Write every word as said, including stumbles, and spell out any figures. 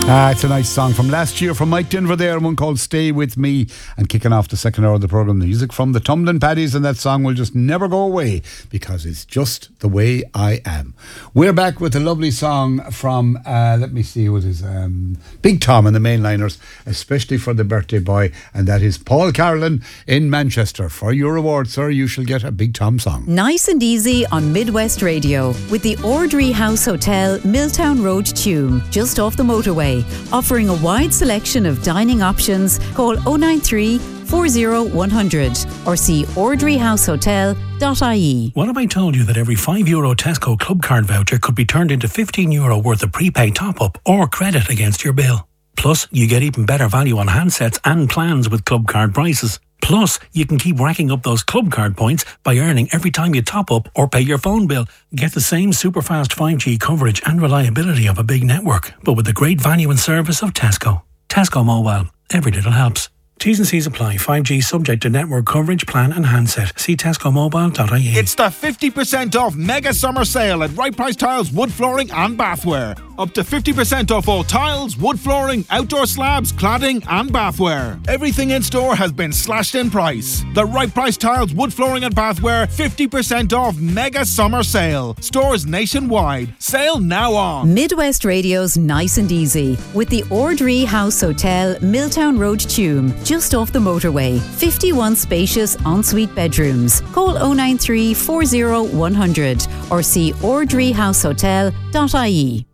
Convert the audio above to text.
Ah, it's a nice song from last year from Mike Denver there, one called Stay With Me, and kicking off the second hour of the programme, the music from the Tumbling Paddies, and that song will just never go away because it's just the way I am. We're back with a lovely song from, uh, let me see what is, um, Big Tom and the Mainliners, especially for the birthday boy, and that is Paul Carolyn in Manchester. For your reward, sir, you shall get a Big Tom song. Nice and easy on Midwest Radio with the Ordry House Hotel, Milltown Road, Tuam, just off the motorway. Offering a wide selection of dining options. Call oh nine three, four oh one hundred or see ordry house hotel dot I E. What if I told you that every five euro Tesco Club Card voucher could be turned into fifteen euro worth of prepaid top-up or credit against your bill? Plus, you get even better value on handsets and plans with Club Card prices. Plus, you can keep racking up those Club Card points by earning every time you top up or pay your phone bill. Get the same super fast five G coverage and reliability of a big network, but with the great value and service of Tesco. Tesco Mobile. Every little helps. T's and C's apply. five G subject to network coverage, plan and handset. See tesco mobile dot I E. It's the fifty percent off mega summer sale at Right Price Tiles, wood flooring and bathware. Up to fifty percent off all tiles, wood flooring, outdoor slabs, cladding and bathware. Everything in store has been slashed in price. The Right Price Tiles, wood flooring and bathware fifty percent off mega summer sale. Stores nationwide. Sale now on. Midwest Radio's Nice and Easy with the Ordry House Hotel, Milltown Road, Tuam, just off the motorway. fifty-one spacious ensuite bedrooms. Call oh nine three, four oh one hundred or see ordry house hotel dot I E.